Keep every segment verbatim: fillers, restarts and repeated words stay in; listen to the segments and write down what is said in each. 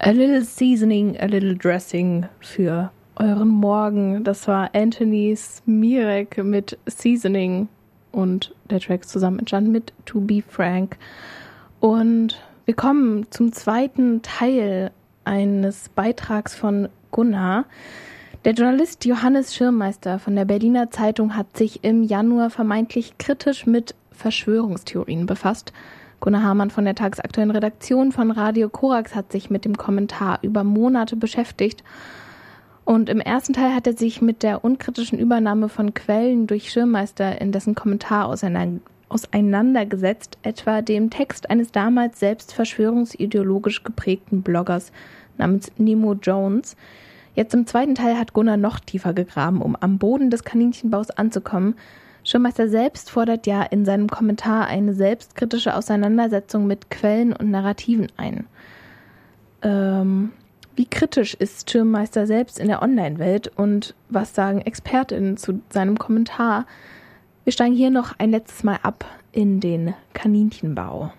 A little seasoning, a little dressing für euren Morgen. Das war Anthony Smirek mit Seasoning und der Track ist zusammen entstanden mit To Be Frank. Und wir kommen zum zweiten Teil eines Beitrags von Gunnar. Der Journalist Johannes Schirmmeister von der Berliner Zeitung hat sich im Januar vermeintlich kritisch mit Verschwörungstheorien befasst. Gunnar Hamann von der tagesaktuellen Redaktion von Radio Korax hat sich mit dem Kommentar über Monate beschäftigt. Und im ersten Teil hat er sich mit der unkritischen Übernahme von Quellen durch Schirmmeister in dessen Kommentar auseinandergesetzt, etwa dem Text eines damals selbst verschwörungsideologisch geprägten Bloggers namens Nemo Jones. Jetzt im zweiten Teil hat Gunnar noch tiefer gegraben, um am Boden des Kaninchenbaus anzukommen. Schirmmeister selbst fordert ja in seinem Kommentar eine selbstkritische Auseinandersetzung mit Quellen und Narrativen ein. Ähm, wie kritisch ist Schirmmeister selbst in der Online-Welt und was sagen ExpertInnen zu seinem Kommentar? Wir steigen hier noch ein letztes Mal ab in den Kaninchenbau.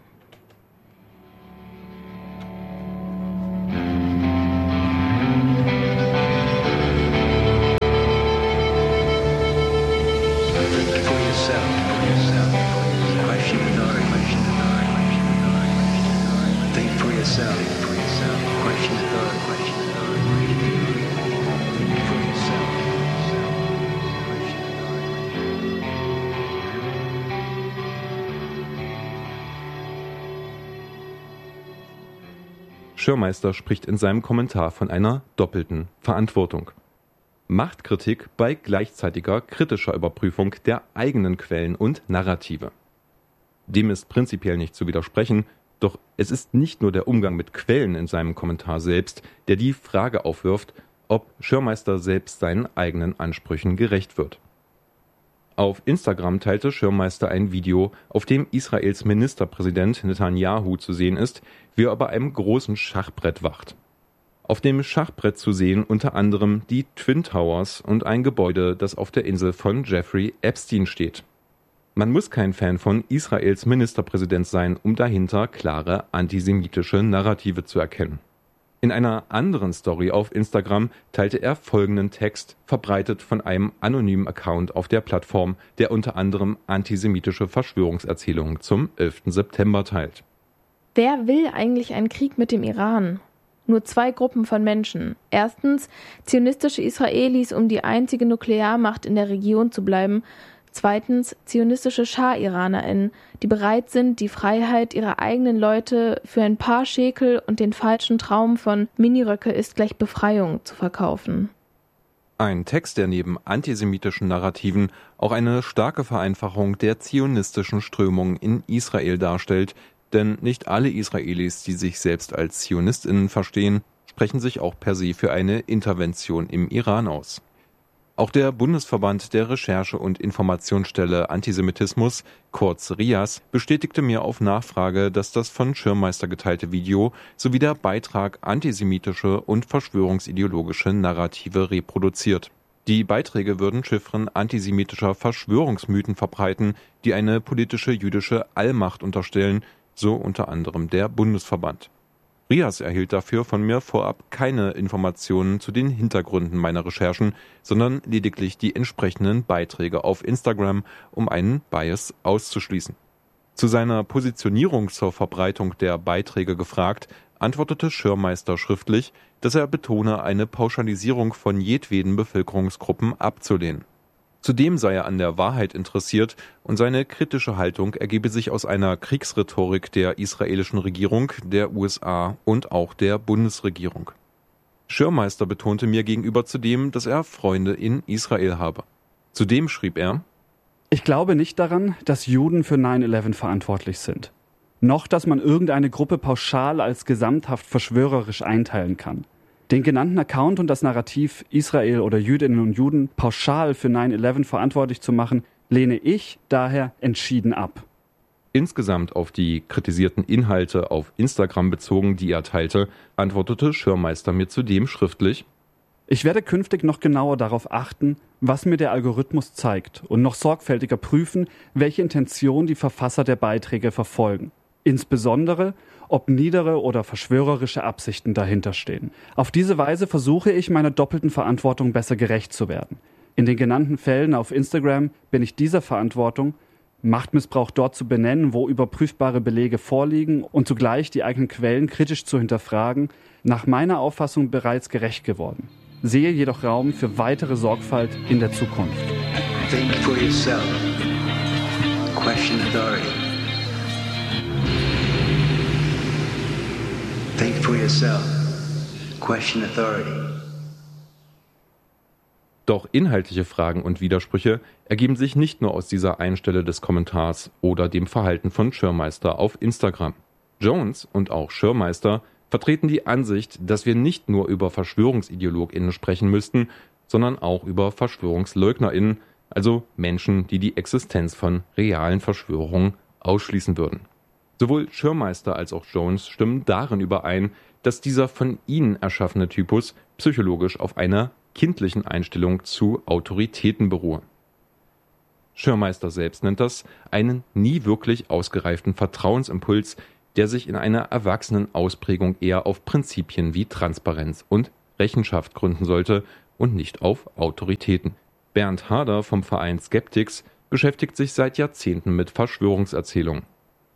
Schirmmeister spricht in seinem Kommentar von einer doppelten Verantwortung. Machtkritik bei gleichzeitiger kritischer Überprüfung der eigenen Quellen und Narrative. Dem ist prinzipiell nicht zu widersprechen, doch es ist nicht nur der Umgang mit Quellen in seinem Kommentar selbst, der die Frage aufwirft, ob Schirmmeister selbst seinen eigenen Ansprüchen gerecht wird. Auf Instagram teilte Schirmmeister ein Video, auf dem Israels Ministerpräsident Netanyahu zu sehen ist, wie er bei einem großen Schachbrett wacht. Auf dem Schachbrett zu sehen unter anderem die Twin Towers und ein Gebäude, das auf der Insel von Jeffrey Epstein steht. Man muss kein Fan von Israels Ministerpräsident sein, um dahinter klare antisemitische Narrative zu erkennen. In einer anderen Story auf Instagram teilte er folgenden Text, verbreitet von einem anonymen Account auf der Plattform, der unter anderem antisemitische Verschwörungserzählungen zum elften September teilt. Wer will eigentlich einen Krieg mit dem Iran? Nur zwei Gruppen von Menschen. Erstens zionistische Israelis, um die einzige Nuklearmacht in der Region zu bleiben. Zweitens zionistische Schah-IranerInnen, die bereit sind, die Freiheit ihrer eigenen Leute für ein paar Schekel und den falschen Traum von Miniröcke ist gleich Befreiung zu verkaufen. Ein Text, der neben antisemitischen Narrativen auch eine starke Vereinfachung der zionistischen Strömung in Israel darstellt, denn nicht alle Israelis, die sich selbst als ZionistInnen verstehen, sprechen sich auch per se für eine Intervention im Iran aus. Auch der Bundesverband der Recherche- und Informationsstelle Antisemitismus, kurz R I A S, bestätigte mir auf Nachfrage, dass das von Schirmmeister geteilte Video sowie der Beitrag antisemitische und verschwörungsideologische Narrative reproduziert. Die Beiträge würden Chiffren antisemitischer Verschwörungsmythen verbreiten, die eine politische jüdische Allmacht unterstellen, so unter anderem der Bundesverband. R I A S erhielt dafür von mir vorab keine Informationen zu den Hintergründen meiner Recherchen, sondern lediglich die entsprechenden Beiträge auf Instagram, um einen Bias auszuschließen. Zu seiner Positionierung zur Verbreitung der Beiträge gefragt, antwortete Schirmmeister schriftlich, dass er betone, eine Pauschalisierung von jedweden Bevölkerungsgruppen abzulehnen. Zudem sei er an der Wahrheit interessiert und seine kritische Haltung ergebe sich aus einer Kriegsrhetorik der israelischen Regierung, der U S A und auch der Bundesregierung. Schirmmeister betonte mir gegenüber zudem, dass er Freunde in Israel habe. Zudem schrieb er: Ich glaube nicht daran, dass Juden für neun elf verantwortlich sind. Noch, dass man irgendeine Gruppe pauschal als gesamthaft verschwörerisch einteilen kann. Den genannten Account und das Narrativ, Israel oder Jüdinnen und Juden pauschal für neun elf verantwortlich zu machen, lehne ich daher entschieden ab. Insgesamt auf die kritisierten Inhalte auf Instagram bezogen, die er teilte, antwortete Schirmmeister mir zudem schriftlich: Ich werde künftig noch genauer darauf achten, was mir der Algorithmus zeigt und noch sorgfältiger prüfen, welche Intention die Verfasser der Beiträge verfolgen. Insbesondere, ob niedere oder verschwörerische Absichten dahinter stehen. Auf diese Weise versuche ich, meiner doppelten Verantwortung besser gerecht zu werden. In den genannten Fällen auf Instagram bin ich dieser Verantwortung, Machtmissbrauch dort zu benennen, wo überprüfbare Belege vorliegen und zugleich die eigenen Quellen kritisch zu hinterfragen, nach meiner Auffassung bereits gerecht geworden. Sehe jedoch Raum für weitere Sorgfalt in der Zukunft. Think for yourself. Question authority. Think for yourself. Question authority. Doch inhaltliche Fragen und Widersprüche ergeben sich nicht nur aus dieser Einstelle des Kommentars oder dem Verhalten von Schirmeister auf Instagram. Jones und auch Schirmeister vertreten die Ansicht, dass wir nicht nur über VerschwörungsideologInnen sprechen müssten, sondern auch über VerschwörungsleugnerInnen, also Menschen, die die Existenz von realen Verschwörungen ausschließen würden. Sowohl Schirmeister als auch Jones stimmen darin überein, dass dieser von ihnen erschaffene Typus psychologisch auf einer kindlichen Einstellung zu Autoritäten beruhe. Schirmeister selbst nennt das einen nie wirklich ausgereiften Vertrauensimpuls, der sich in einer erwachsenen Ausprägung eher auf Prinzipien wie Transparenz und Rechenschaft gründen sollte und nicht auf Autoritäten. Bernd Harder vom Verein Skeptics beschäftigt sich seit Jahrzehnten mit Verschwörungserzählungen.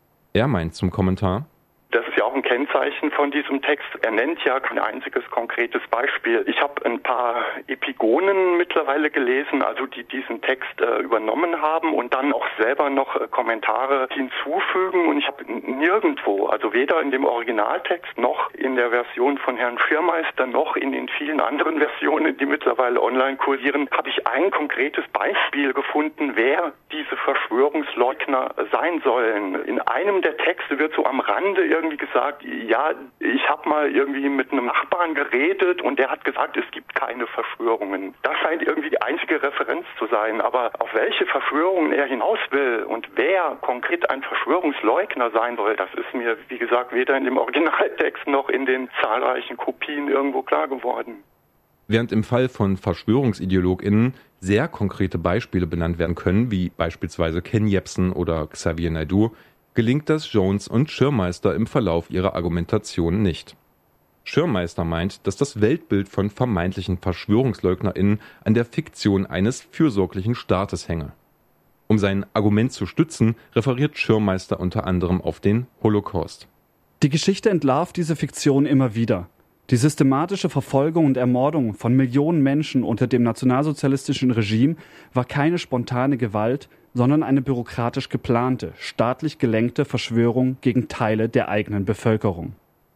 Er meint zum Kommentar: Das ist ja auch ein Kennzeichen von diesem Text. Er nennt ja kein einziges konkretes Beispiel. Ich habe ein paar Epigonen mittlerweile gelesen, also die diesen Text äh, übernommen haben und dann auch selber noch äh, Kommentare hinzufügen. Und ich habe nirgendwo, also weder in dem Originaltext noch in der Version von Herrn Schirmeister noch in den vielen anderen Versionen, die mittlerweile online kursieren, habe ich ein konkretes Beispiel gefunden, wer diese Verschwörungsleugner sein sollen. In einem der Texte wird so am Rande irgendwie gesagt, ja, ich habe mal irgendwie mit einem Nachbarn geredet und der hat gesagt, es gibt keine Verschwörungen. Das scheint irgendwie die einzige Referenz zu sein, aber auf welche Verschwörungen er hinaus will und wer konkret ein Verschwörungsleugner sein soll, das ist mir, wie gesagt, weder in dem Originaltext noch in den zahlreichen Kopien irgendwo klar geworden. Während im Fall von VerschwörungsideologInnen sehr konkrete Beispiele benannt werden können, wie beispielsweise Ken Jebsen oder Xavier Naidoo, gelingt das Jones und Schirmeister im Verlauf ihrer Argumentation nicht. Schirmeister meint, dass das Weltbild von vermeintlichen VerschwörungsleugnerInnen an der Fiktion eines fürsorglichen Staates hänge. Um sein Argument zu stützen, referiert Schirmeister unter anderem auf den Holocaust. Die Geschichte entlarvt diese Fiktion immer wieder. Die systematische Verfolgung und Ermordung von Millionen Menschen unter dem nationalsozialistischen Regime war keine spontane Gewalt, sondern eine bürokratisch geplante, staatlich gelenkte Verschwörung gegen Teile der eigenen Bevölkerung.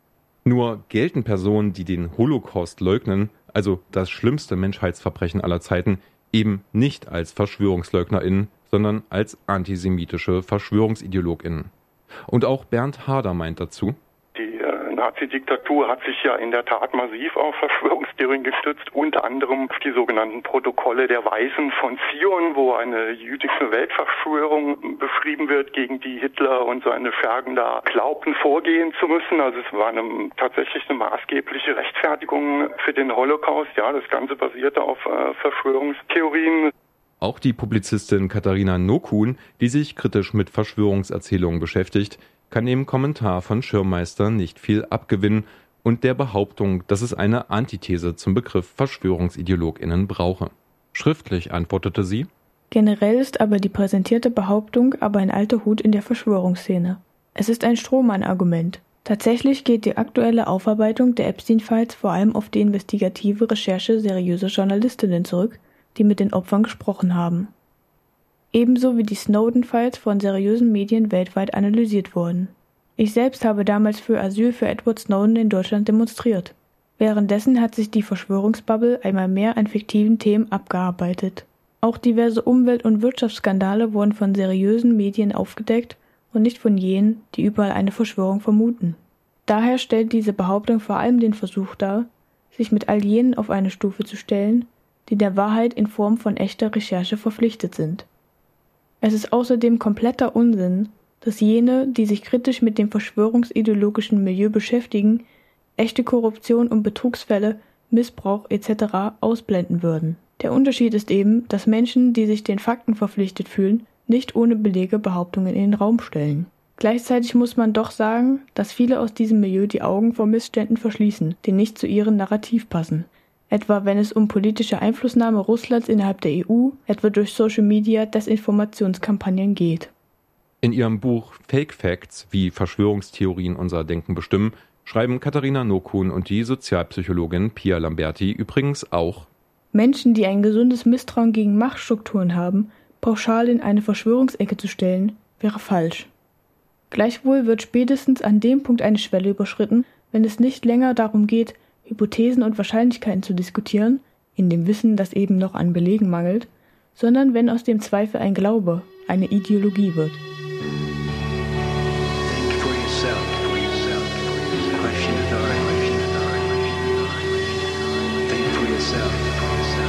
Nur gelten Personen, die den Holocaust leugnen, also das schlimmste Menschheitsverbrechen aller Zeiten, eben nicht als VerschwörungsleugnerInnen, sondern als antisemitische VerschwörungsideologInnen. Und auch Bernd Harder meint dazu: Die äh, Nazi-Diktatur hat sich ja in der Tat massiv auf Verschwörungstheorien gestützt, unter anderem auf die sogenannten Protokolle der Weisen von Zion, wo eine jüdische Weltverschwörung beschrieben wird, gegen die Hitler und seine Schergen da glaubten, vorgehen zu müssen. Also es war eine, tatsächlich eine maßgebliche Rechtfertigung für den Holocaust. Ja, das Ganze basierte auf äh, Verschwörungstheorien. Auch die Publizistin Katharina Nokun, die sich kritisch mit Verschwörungserzählungen beschäftigt, kann dem Kommentar von Schirmeister nicht viel abgewinnen und der Behauptung, dass es eine Antithese zum Begriff VerschwörungsideologInnen brauche. Schriftlich antwortete sie: Generell ist aber die präsentierte Behauptung aber ein alter Hut in der Verschwörungsszene. Es ist ein Strohmann-Argument. Tatsächlich geht die aktuelle Aufarbeitung der Epstein-Files vor allem auf die investigative Recherche seriöser Journalistinnen zurück, die mit den Opfern gesprochen haben. Ebenso wie die Snowden-Files von seriösen Medien weltweit analysiert wurden. Ich selbst habe damals für Asyl für Edward Snowden in Deutschland demonstriert. Währenddessen hat sich die Verschwörungsbubble einmal mehr an fiktiven Themen abgearbeitet. Auch diverse Umwelt- und Wirtschaftsskandale wurden von seriösen Medien aufgedeckt und nicht von jenen, die überall eine Verschwörung vermuten. Daher stellt diese Behauptung vor allem den Versuch dar, sich mit all jenen auf eine Stufe zu stellen, die der Wahrheit in Form von echter Recherche verpflichtet sind. Es ist außerdem kompletter Unsinn, dass jene, die sich kritisch mit dem verschwörungsideologischen Milieu beschäftigen, echte Korruption und Betrugsfälle, Missbrauch et cetera ausblenden würden. Der Unterschied ist eben, dass Menschen, die sich den Fakten verpflichtet fühlen, nicht ohne Belege Behauptungen in den Raum stellen. Gleichzeitig muss man doch sagen, dass viele aus diesem Milieu die Augen vor Missständen verschließen, die nicht zu ihrem Narrativ passen. Etwa wenn es um politische Einflussnahme Russlands innerhalb der E U, etwa durch Social Media Desinformationskampagnen geht. In ihrem Buch Fake Facts, wie Verschwörungstheorien unser Denken bestimmen, schreiben Katharina Nokun und die Sozialpsychologin Pia Lamberti übrigens auch: Menschen, die ein gesundes Misstrauen gegen Machtstrukturen haben, pauschal in eine Verschwörungsecke zu stellen, wäre falsch. Gleichwohl wird spätestens an dem Punkt eine Schwelle überschritten, wenn es nicht länger darum geht, Hypothesen und Wahrscheinlichkeiten zu diskutieren, in dem Wissen, dass eben noch an Belegen mangelt, sondern wenn aus dem Zweifel ein Glaube, eine Ideologie wird.